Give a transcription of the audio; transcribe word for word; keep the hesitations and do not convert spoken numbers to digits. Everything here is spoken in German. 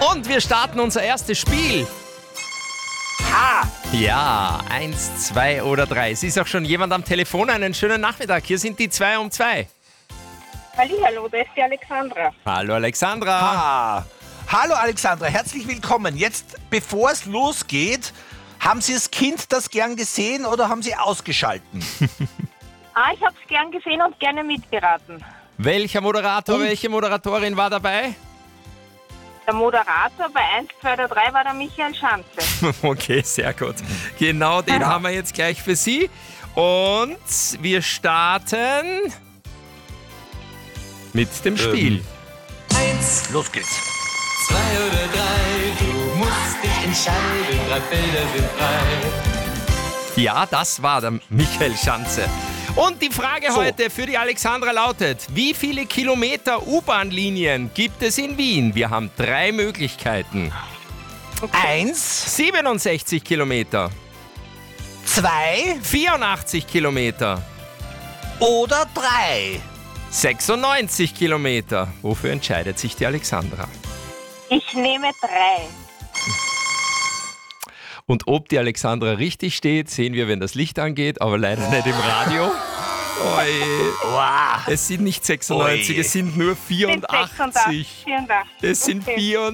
Und wir starten unser erstes Spiel. Ha! Ja, eins, zwei oder drei. Es ist auch schon jemand am Telefon. Einen schönen Nachmittag. Hier sind die zwei um zwei. Hallihallo, da ist die Alexandra. Hallo Alexandra. Ah. Hallo Alexandra, herzlich willkommen. Jetzt, bevor es losgeht, haben Sie das Kind das gern gesehen oder haben Sie ausgeschalten? Ah, ich habe es gern gesehen und gerne mitgeraten. Welcher Moderator, Und? welche Moderatorin war dabei? Der Moderator bei eins, zwei oder drei war der Michael Schanze. Okay, sehr gut. Genau den haben wir jetzt gleich für Sie. Und wir starten mit dem Spiel. Eins, Los geht's. zwei oder drei, du musst dich entscheiden, drei Felder sind frei. Ja, das war der Michael Schanze. Und die Frage So. heute für die Alexandra lautet: Wie viele Kilometer U-Bahn-Linien gibt es in Wien? Wir haben drei Möglichkeiten. Eins, siebenundsechzig Kilometer, zwei vierundachtzig Kilometer, oder drei. sechsundneunzig Kilometer. Wofür entscheidet sich die Alexandra? Ich nehme drei. Und ob die Alexandra richtig steht, sehen wir, wenn das Licht angeht, aber leider nicht im Radio. Oi. Wow. Es sind nicht sechsundneunzig, Oi. es sind nur Sind vierundachtzig. sechsundachtzig, vierundachtzig. Es sind Okay. vierundachtzig.